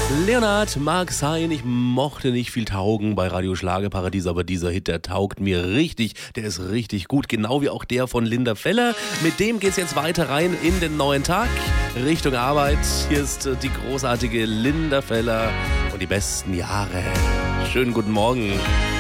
Leonard mag sein, ich mochte nicht viel taugen bei Radio Schlagerparadies, aber dieser Hit, der taugt mir richtig, der ist richtig gut, genau wie auch der von Linda Feller. Mit dem geht's jetzt weiter rein in den neuen Tag, Richtung Arbeit. Hier ist die großartige Linda Feller und die besten Jahre. Schönen guten Morgen.